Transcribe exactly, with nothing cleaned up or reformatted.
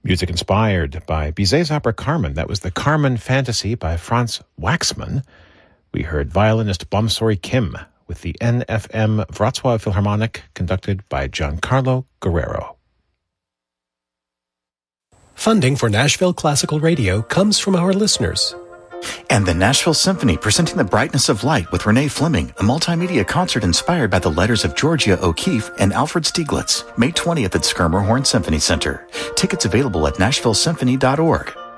Music inspired by Bizet's opera Carmen. That was the Carmen Fantasy by Franz Waxman. We heard violinist Bomsori Kim with the N F M Wrocław Philharmonic, conducted by Giancarlo Guerrero. Funding for Nashville Classical Radio comes from our listeners. And the Nashville Symphony, presenting The Brightness of Light with Renee Fleming, a multimedia concert inspired by the letters of Georgia O'Keeffe and Alfred Stieglitz, May twentieth at Skirmer Horn Symphony Center. Tickets available at nashville symphony dot org.